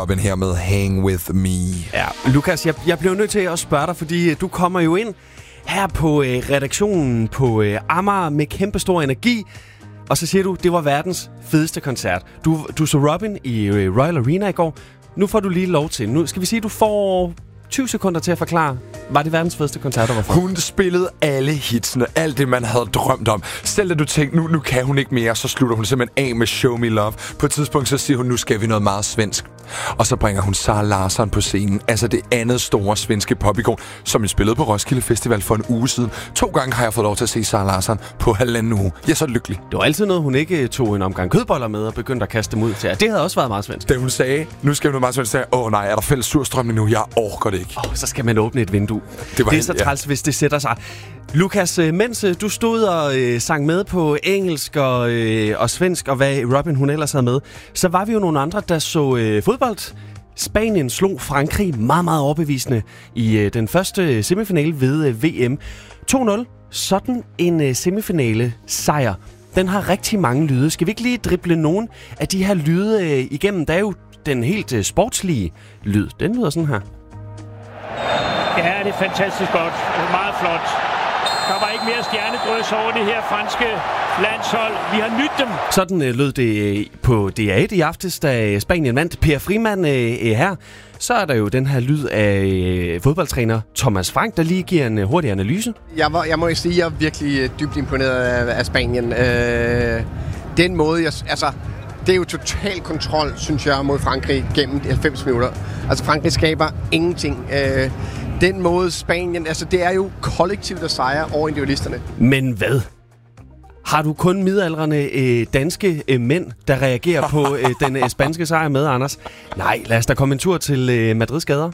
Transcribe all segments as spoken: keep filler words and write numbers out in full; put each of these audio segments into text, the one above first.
Robin her med Hang With Me. Ja, Lukas, jeg, jeg blev nødt til at spørge dig, fordi du kommer jo ind her på øh, redaktionen på øh, Amager med kæmpestor energi, og så siger du, det var verdens fedeste koncert. Du, du så Robin i øh, Royal Arena i går. Nu får du lige lov til. Nu skal vi sige, at du får tyve sekunder til at forklare, var det verdens fedeste koncert, der var for? Hun spillede alle hitsene, alt det, man havde drømt om. Selv da du tænkte, nu, nu kan hun ikke mere, så slutter hun simpelthen af med Show Me Love. På et tidspunkt så siger hun, nu skal vi noget meget svensk. Og så bringer hun Zara Larsson på scenen, altså det andet store svenske popikon, som jeg spillede på Roskilde Festival for en uge siden. To gange har jeg fået lov til at se Zara Larsson på halvanden uge. Jeg er så lykkelig. Det var altid noget, hun ikke tog en omgang kødboller med og begyndte at kaste dem ud til. Det havde også været meget svensk. Da hun sagde, nu skal vi noget meget svensk, sagde åh nej, er der fælles surstrømning nu? Jeg orker det ikke. Åh, oh, så skal man åbne et vindue. Det, det er så træls, ja. Hvis det sætter sig. Lukas, mens du stod og øh, sang med på engelsk og, øh, og svensk, og hvad Robin hun ellers havde med, så var vi jo nogle andre, der så øh, fodbold. Spanien slog Frankrig meget, meget overbevisende i øh, den første semifinale ved øh, V M. to nul. Sådan en øh, semifinale sejr. Den har rigtig mange lyde. Skal vi ikke lige drible nogen af de her lyde øh, igennem? Der er jo den helt øh, sportslige lyd. Den lyder sådan her. Ja, det er fantastisk godt. Meget flot. Der var ikke mere stjernedrøs over det her franske landshold. Vi har nydt dem. Sådan øh, lød det øh, på D R et i aftes, da Spanien vandt. Per Frimann øh, øh, her. Så er der jo den her lyd af øh, fodboldtræner Thomas Frank, der lige giver en øh, hurtig analyse. Jeg, var, jeg må jo sige, at jeg er virkelig øh, dybt imponeret af, af Spanien. Øh, den måde, jeg, altså, det er jo total kontrol, synes jeg, mod Frankrig gennem halvfems minutter. Altså, Frankrig skaber ingenting. Øh, den måde Spanien, altså, det er jo kollektivt at sejre over individualisterne. Men hvad? Har du kun midaldrende øh, danske øh, mænd, der reagerer på øh, den øh, spanske sejr med, Anders? Nej, lad os da komme en tur til øh, Madrids gader.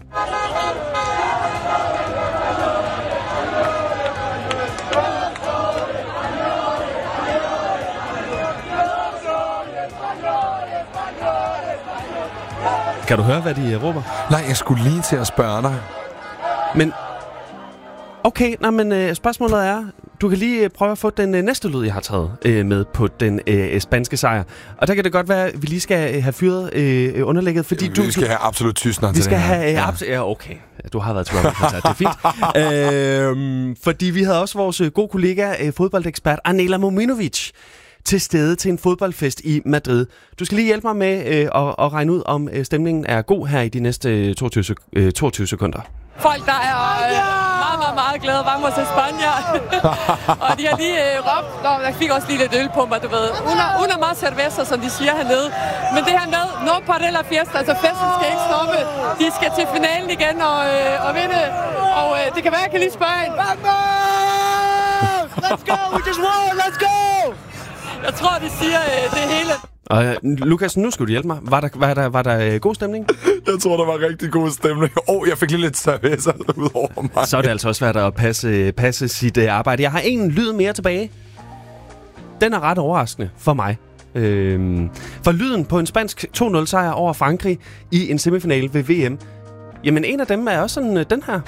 Kan du høre, hvad de øh, råber? Nej, jeg skulle lige til at spørge dig. Men okay, nej, men øh, spørgsmålet er, du kan lige øh, prøve at få den øh, næste lyd, jeg har taget øh, med på den øh, spanske sejr. Og der kan det godt være, at vi lige skal øh, have fyret øh, underlægget, fordi vi du... Vi skal have absolut tystner til det her. Vi skal have... Øh, ja. abs- ja, okay. Du har været til Robin-koncert, det er fint. øh, fordi vi havde også vores øh, gode kollega, øh, fodboldekspert Anela Mominovic, til stede til en fodboldfest i Madrid. Du skal lige hjælpe mig med øh, at, at regne ud, om øh, stemningen er god her i de næste øh, toogtyve, øh, toogtyve sekunder. Folk, der er øh, meget, meget, meget glade, vamos a España. Og de har lige øh, råbt, og jeg fik også lige lidt øl på mig, du ved. Una, una más cerveza, som de siger hernede. Men det her med, no para la fiesta, altså festen skal ikke stoppe. De skal til finalen igen og, øh, og vinde. Og øh, det kan være, jeg kan lige spørge en. Vamos! Let's go! We just won! Let's go! Jeg tror, de siger øh, det hele. Og uh, Lukas, nu skal du hjælpe mig. Var der, var der, var der uh, god stemning? Jeg tror, der var rigtig god stemning. Åh, oh, jeg fik lige lidt cerveza ud over mig. Så er det altså også svært at passe, passe sit uh, arbejde. Jeg har en lyd mere tilbage. Den er ret overraskende for mig. Øhm, for lyden på en spansk to nul sejr over Frankrig i en semifinale ved V M. Jamen, en af dem er også sådan uh, den her.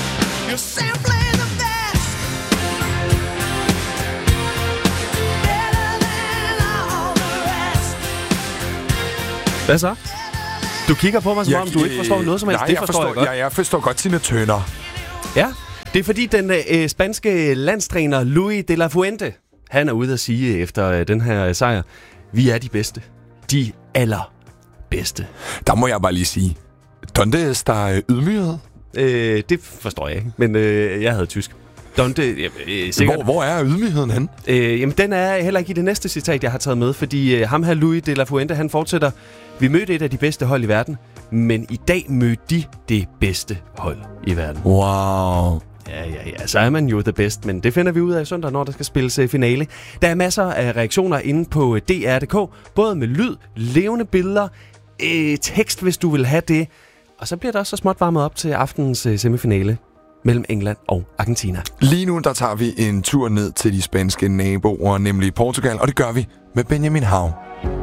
Hvad så? Du kigger på mig, som om du ikke forstår noget som helst. Nej, det jeg forstår, forstår jeg godt. Jeg, jeg forstår godt Tina Turner. Ja, det er fordi den øh, spanske landstræner Luis de la Fuente, han er ude at sige efter øh, den her øh, sejr, vi er de bedste. De allerbedste. Der må jeg bare lige sige, Donde está ydmyghed? Øh, det forstår jeg ikke, men øh, jeg havde tysk. Donde, øh, øh, hvor, hvor er ydmygheden henne? Øh, jamen, den er heller ikke i det næste citat, jeg har taget med, fordi øh, ham her, Luis de la Fuente, han fortsætter. Vi mødte et af de bedste hold i verden, men i dag mødte de det bedste hold i verden. Wow. Ja, ja, ja, så er man jo the best, men det finder vi ud af søndag, når der skal spilles uh, finale. Der er masser af reaktioner inde på D R punktum d k, både med lyd, levende billeder, øh, tekst, hvis du vil have det. Og så bliver det også så småt varmet op til aftenens uh, semifinale mellem England og Argentina. Lige nu, der tager vi en tur ned til de spanske naboer, nemlig Portugal, og det gør vi med Benjamin Hav.